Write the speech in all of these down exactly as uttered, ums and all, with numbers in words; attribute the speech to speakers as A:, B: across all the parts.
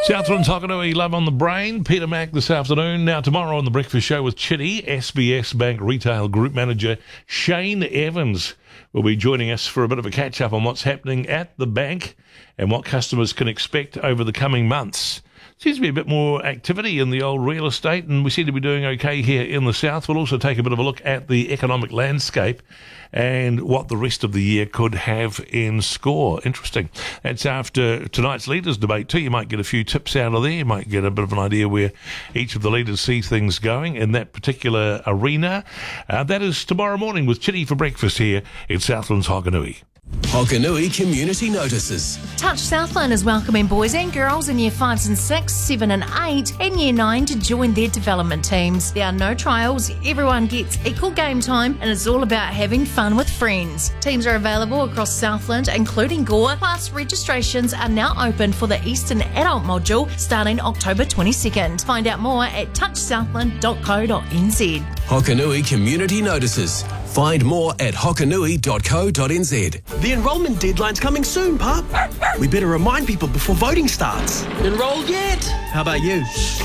A: Southland's Hokanui, Love on the Brain. Peter Mack this afternoon. Now tomorrow on The Breakfast Show with Chitty, S B S Bank Retail Group Manager Shane Evans will be joining us for a bit of a catch-up on what's happening at the bank and what customers can expect over the coming months. Seems to be a bit more activity in the old real estate, and we seem to be doing okay here in the south. We'll also take a bit of a look at the economic landscape and what the rest of the year could have in score. Interesting. That's after tonight's leaders debate too. You might get a few tips out of there. You might get a bit of an idea where each of the leaders see things going in that particular arena. Uh, that is tomorrow morning with Chitty for breakfast here in Southland's Hokanui.
B: Hokanui Community Notices.
C: Touch Southland is welcoming boys and girls in Year fives and six, seven and eight and Year nine to join their development teams. There are no trials, everyone gets equal game time and it's all about having fun with friends. Teams are available across Southland, including Gore, plus registrations are now open for the Eastern Adult Module starting October twenty-second. Find out more at touch southland dot co dot n z.
B: Hokanui Community Notices. Find more at hokanui dot co dot n z.
D: The enrolment deadline's coming soon, Pup. We better remind people before voting starts. Enrolled yet? How about you?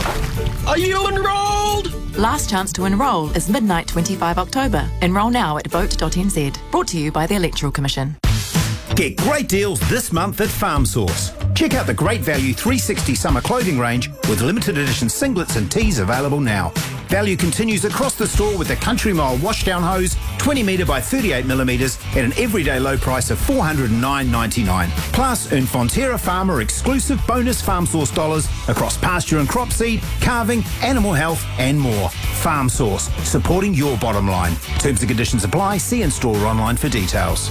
D: Are you enrolled?
E: Last chance to enrol is midnight twenty-fifth October. Enrol now at vote dot n z. Brought to you by the Electoral Commission.
F: Get great deals this month at Farm Source. Check out the Great Value three sixty summer clothing range with limited edition singlets and tees available now. Value continues across the store with the Country Mile washdown hose, twenty metre by thirty-eight millimetres at an everyday low price of four hundred nine ninety-nine. Plus, earn Fonterra Farmer exclusive bonus Farm Source dollars across pasture and crop seed, calving, animal health and more. Farm Source, supporting your bottom line. Terms and conditions apply. See in-store or online for details.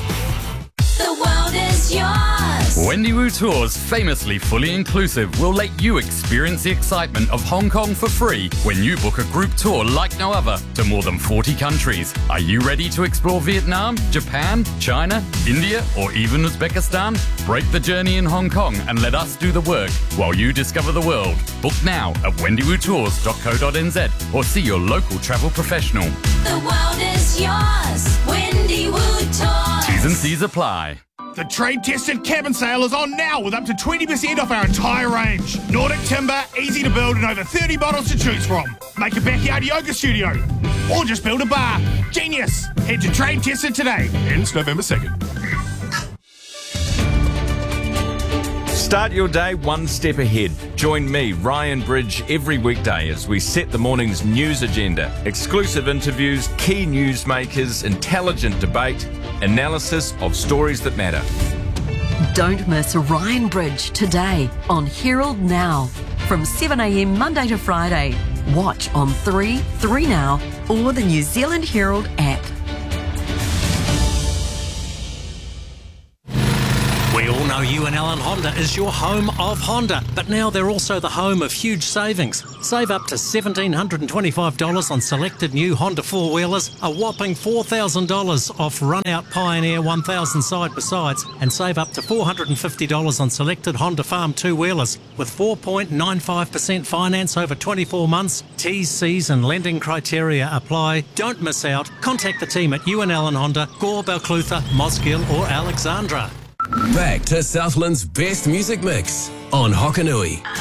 G: The world is yours.
H: Wendy Wu Tours, famously fully inclusive, will let you experience the excitement of Hong Kong for free when you book a group tour like no other to more than forty countries. Are you ready to explore Vietnam, Japan, China, India, or even Uzbekistan? Break the journey in Hong Kong and let us do the work while you discover the world. Book now at wendy wu tours dot co dot n z or see your local travel professional.
G: The world is yours. Wendy Wu Tours.
H: T's and C's apply.
I: The trade-tested cabin sale is on now with up to twenty percent off our entire range. Nordic timber, easy to build and over thirty models to choose from. Make a backyard yoga studio or just build a bar. Genius! Head to Trade Tested today. Ends November second.
J: Start your day one step ahead. Join me, Ryan Bridge, every weekday as we set the morning's news agenda. Exclusive interviews, key newsmakers, intelligent debate, analysis of stories that matter.
K: Don't miss Ryan Bridge today on Herald Now from seven a m Monday to Friday. Watch on three, three Now or the New Zealand Herald app.
L: We all know U N Allen Honda is your home of Honda, but now they're also the home of huge savings. Save up to one thousand seven hundred twenty-five dollars on selected new Honda four-wheelers, a whopping four thousand dollars off run-out Pioneer one thousand side-by-sides, and save up to four hundred fifty dollars on selected Honda Farm two-wheelers with four point nine five percent finance over twenty-four months. T's, C's and lending criteria apply. Don't miss out. Contact the team at U N Allen Honda, Gore, Balclutha, Mosgiel or Alexandra.
B: Back to Southland's best music mix on Hokanui.